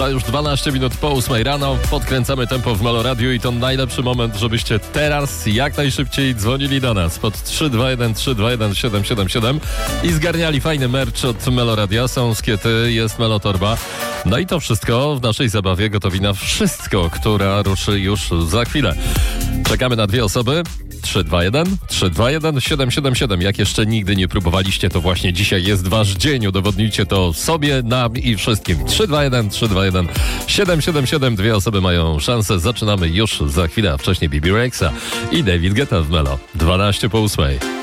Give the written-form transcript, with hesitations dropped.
Trwa już 12 minut po 8 rano. Podkręcamy tempo w Melo Radio i to najlepszy moment, żebyście teraz jak najszybciej dzwonili do nas pod 321 321 777 i zgarniali fajny merch od Melo Radia. Są skiety, jest Melo Torba. No i to wszystko w naszej zabawie gotowi na wszystko, która ruszy już za chwilę. Czekamy na 2 osoby. 321 321 777. Jak jeszcze nigdy nie próbowaliście, to właśnie dzisiaj jest wasz dzień. Udowodnijcie to sobie, nam i wszystkim. 321 321 777. 2 osoby mają szansę. Zaczynamy już za chwilę, a wcześniej Bibi Rexha i David Guetta w Melo. 12 po 8.